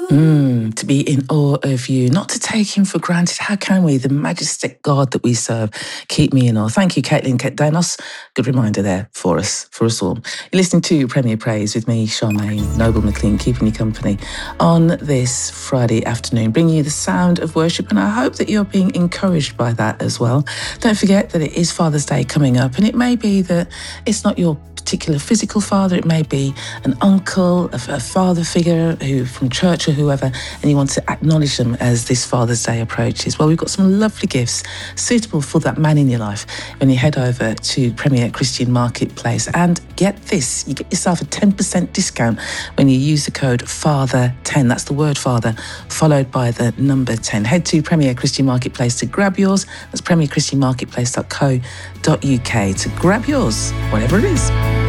To be in awe of you, not to take him for granted. How can we? The majestic God that we serve. Keep me in awe. Thank you, Caitlin Danos. Good reminder there for us all. You're listening to Premier Praise with me, Charmaine Noble McLean, keeping you company on this Friday afternoon, bringing you the sound of worship, and I hope that you're being encouraged by that as well. Don't forget that it is Father's Day coming up, and it may be that it's not your particular physical father, it may be an uncle, a father figure who from church or whoever, and you want to acknowledge them as this Father's Day approaches. Well, we've got some lovely gifts suitable for that man in your life when you head over to Premier Christian Marketplace. And get this, you get yourself a 10% discount when you use the code FATHER10. That's the word Father followed by the number 10. Head to Premier Christian Marketplace to grab yours. That's premierchristianmarketplace.co.uk to grab yours, whatever it is.